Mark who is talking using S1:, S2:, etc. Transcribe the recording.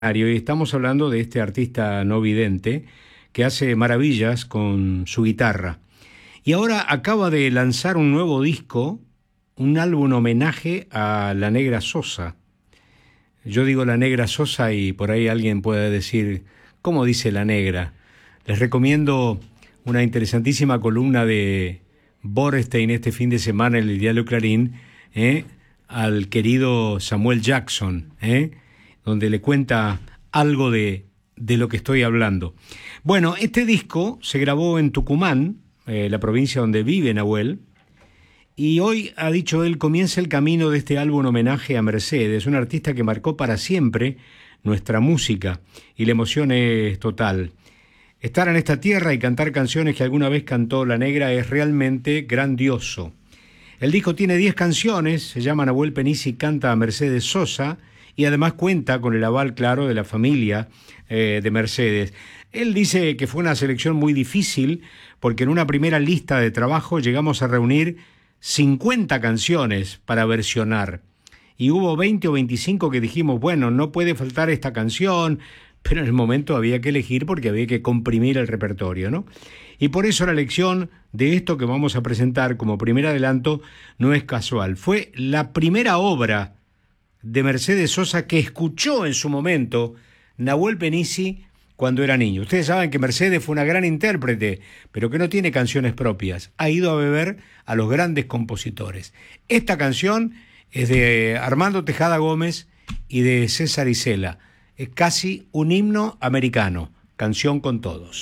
S1: Y estamos hablando de este artista no vidente que hace maravillas con su guitarra. Y ahora acaba de lanzar un nuevo disco, un álbum homenaje a La Negra Sosa. Yo digo La Negra Sosa y por ahí alguien puede decir, ¿cómo dice La Negra? Les recomiendo una interesantísima columna de Borstein este fin de semana en el diario Clarín, al querido Samuel Jackson, donde le cuenta algo de lo que estoy hablando. Bueno, este disco se grabó en Tucumán, la provincia donde vive Nahuel, y hoy, ha dicho él, comienza el camino de este álbum homenaje a Mercedes, una artista que marcó para siempre nuestra música, y la emoción es total. Estar en esta tierra y cantar canciones que alguna vez cantó La Negra es realmente grandioso. El disco tiene 10 canciones, se llama Nahuel Penisi canta a Mercedes Sosa, y además cuenta con el aval claro de la familia de Mercedes. Él dice que fue una selección muy difícil porque en una primera lista de trabajo llegamos a reunir 50 canciones para versionar. Y hubo 20 o 25 que dijimos, bueno, no puede faltar esta canción, pero en el momento había que elegir porque había que comprimir el repertorio, ¿no? Y por eso la elección de esto que vamos a presentar como primer adelanto no es casual. Fue la primera obra de Mercedes Sosa que escuchó en su momento Nahuel Penisi cuando era niño. Ustedes saben que Mercedes fue una gran intérprete, pero que no tiene canciones propias. Ha ido a beber a los grandes compositores. Esta canción es de Armando Tejada Gómez y de César Isela. Es casi un himno americano. Canción con todos.